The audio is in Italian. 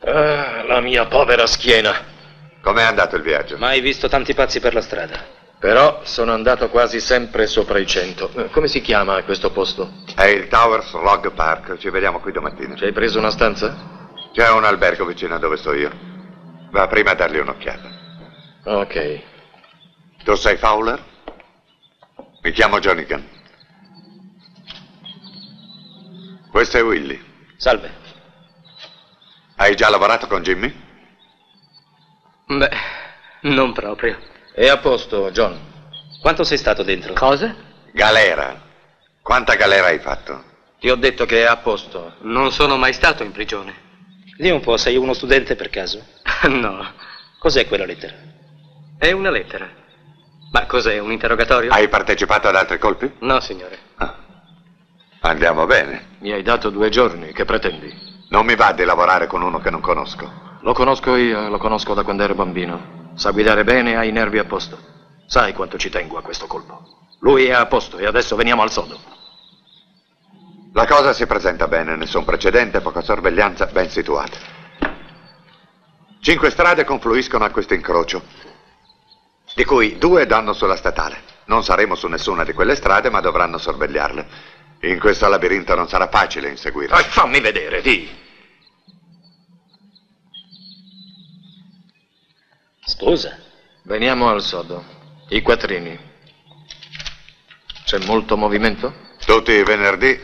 Ah, la mia povera schiena. Com'è andato il viaggio? Mai visto tanti pazzi per la strada. Però sono andato quasi sempre sopra i 100. Come si chiama questo posto? È il Towers Log Park. Ci vediamo qui domattina. Ci hai preso una stanza? C'è un albergo vicino a dove sto io. Va prima a dargli un'occhiata. Ok. Tu sei Fowler? Mi chiamo Jonathan. Questo è Willy. Salve. Hai già lavorato con Jimmy? Beh, non proprio. È a posto, John. Quanto sei stato dentro? Cosa? Galera. Quanta galera hai fatto? Ti ho detto che è a posto. Non sono mai stato in prigione. Dì un po', sei uno studente per caso? No, Cos'è quella lettera? è una lettera. Ma cos'è, un interrogatorio? Hai partecipato ad altri colpi? No, signore. Ah. Andiamo bene. Mi hai dato 2 giorni, che pretendi? Non mi va di lavorare con uno che non conosco. Lo conosco io, lo conosco da quando ero bambino. Sa guidare bene e ha i nervi a posto. Sai quanto ci tengo a questo colpo. Lui è a posto e adesso veniamo al sodo. La cosa si presenta bene, nessun precedente, poca sorveglianza, ben situata. 5 strade confluiscono a questo incrocio, di cui 2 danno sulla statale. Non saremo su nessuna di quelle strade, ma dovranno sorvegliarle. In questo labirinto non sarà facile inseguirle. Fammi vedere, di. Scusa. Veniamo al sodo. I quattrini. C'è molto movimento? Tutti i venerdì